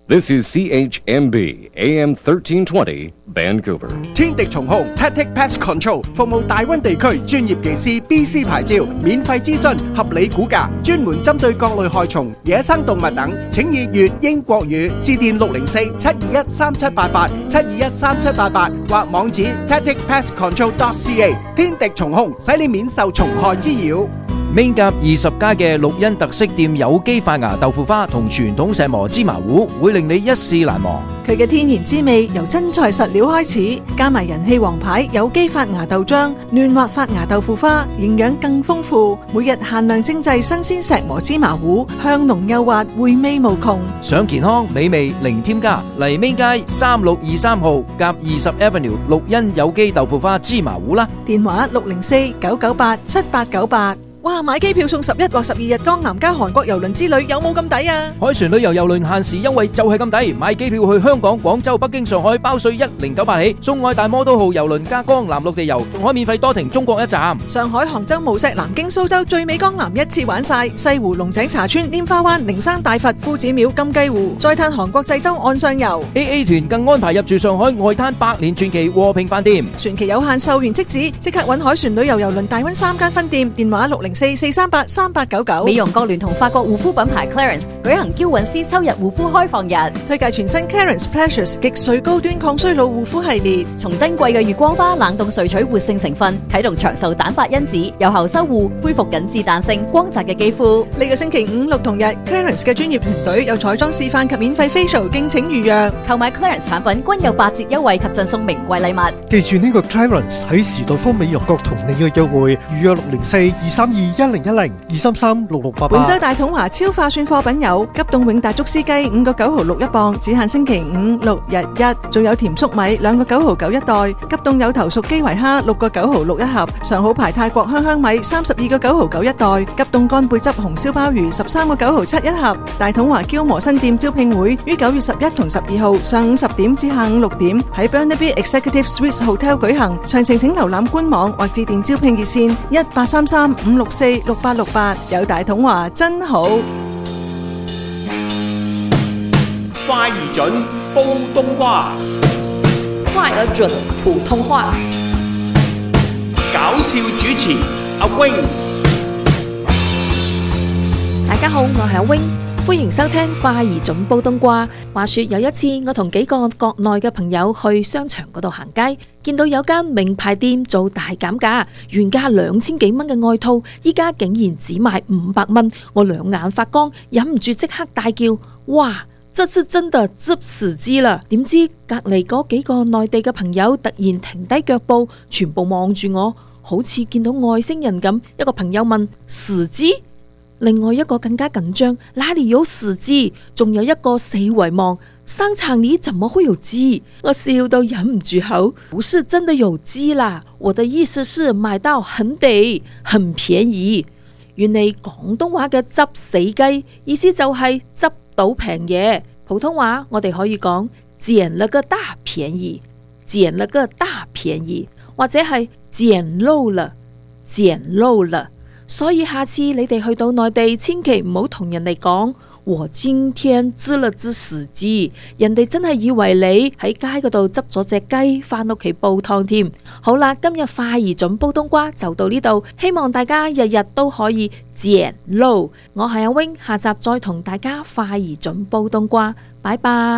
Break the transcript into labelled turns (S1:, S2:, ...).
S1: This is CHMB AM 1320 Vancouver。
S2: 天敵蟲控 Tactic Pest Control 服務大灣地區專業技師 BC 牌照，免費諮詢，合理估價，專門針對各類害蟲、野生動物等。請以粵英國語致電604-721-3788 721-3788或網址 tacticpestcontrol.ca。天敵蟲控使你免受蟲害滋擾。
S3: Main 甲20家嘅綠茵特色店有機發芽豆腐花同傳統石磨芝麻糊，會令你一試難忘。
S4: 佢嘅天然滋味由真材實料開始，加埋人氣王牌有機發芽豆漿、嫩滑發芽豆腐花，營養更豐富。每日限量精製新鮮石磨芝麻糊，香濃幼滑，回味無窮。
S3: 想健康美味零添加，嚟 Main 街3623號甲20 Avenue 綠茵有機豆腐花芝麻糊啦。
S4: 電話604-998-7898。哇！買機票送11或12日江南加韓國郵輪之旅，有冇咁抵啊？
S3: 海船旅遊郵輪限時優惠就係咁抵，買機票去香港、廣州、北京、上海包稅1098起，送愛大摩都號郵輪加江南陸地遊，仲可免費多停中國一站。
S4: 上海、杭州、無錫、南京、蘇州、最美江南一次玩晒，西湖、龍井茶村、拈花灣、靈山大佛、夫子廟、金雞湖，再嘆韓國濟州岸上遊。
S3: AA 團更安排入住上海外灘百年傳奇和平飯店，
S4: 船期有限，售完即止，即刻揾海船旅遊郵輪大溫3間分店，電話604-438-3899。
S5: 美容國聯同法國護膚品牌 Clarins 舉行嬌韻詩秋日護膚開放日，
S4: 推介全新 Clarins Pleasures 極萃高端抗衰老護膚系列，
S5: 從珍貴嘅月光花冷凍萃取活性成分，啟動長壽蛋白因子，有效修護恢復緊緻彈性光澤嘅肌膚。
S4: 呢個星期5、6同日 Clarins 嘅專業團隊有彩妝示範及免費 facial，敬請預約。
S5: 購買 Clarins 產品均有8折優惠及贈送名貴禮物。
S6: 記住呢個 Clarins 喺時代豐美容閣同你嘅約會，預約604-232-1010 233-6688。
S4: 本周大統華超化算貨品有急凍永達竹絲雞5個9毫6一磅，只限星期5、6日1，仲有甜粟米2個9毫9一袋，急凍有頭熟基圍蝦6個9毫6一盒，上好牌泰國香香米32個9毫9一袋，急凍乾貝汁紅燒鮑魚13個9毫7一盒。大統華嬌磨新店招聘會於9月11同12號上午10點至下午6點喺 Burnaby Executive Suites Hotel 舉行，詳情請瀏覽官網或致電招聘熱線1833-564-6868。有大統華真好。
S7: 快而準，煲冬瓜。
S8: 快而準，普通話。
S7: 搞笑主持阿 wing。
S8: 大家好，我係阿 wing，歡迎收聽快而準煲冬瓜。話說有一次，我同幾個國內嘅朋友去商場嗰度行街，見到有間名牌店做大減價，原價2000幾蚊嘅外套，依家竟然只賣500蚊，我兩眼發光，忍唔住即刻大叫：哇！這次真的執時機啦！點知隔離嗰幾個內地嘅朋友突然停低腳步，全部望住我，好似見到外星人咁。一個朋友問：時機？另外一個更加緊張，哪裡有時機？仲有一個四圍望，商場裡怎麼會有機？我笑到忍唔住口，不是真的有機啦，我的意思是買到很抵，很便宜。原來廣東話嘅執死雞意思就係執到平嘢，普通話我哋可以講撿了個大便宜，撿了個大便宜，或者係撿漏了，撿漏了。所以下次你哋去到內地，千祈唔好同人哋講我今天知了知時機，人哋真係以為你喺街嗰度執咗隻雞返屋企煲湯添。好啦，今日快而準煲冬瓜就到呢度，希望大家日日都可以撿漏。我係阿 wing，下集再同大家快而準煲冬瓜，拜拜。